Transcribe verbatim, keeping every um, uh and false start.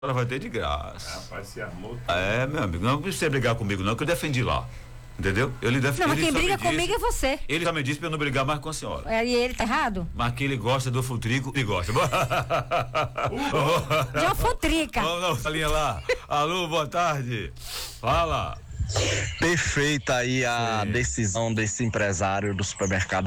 Ela vai ter de graça. Rapaz, se armou. É, meu amigo, não precisa brigar comigo não, que eu defendi lá. Entendeu? Ele def... Não, mas ele quem briga disse, comigo é você. Ele já me disse pra eu não brigar mais com a senhora. É, e ele tá errado? Mas que ele gosta do futrico e gosta. De uma futrica. Vamos na salinha lá. Alô, boa tarde. Fala. Perfeita aí a Sim. decisão desse empresário do supermercado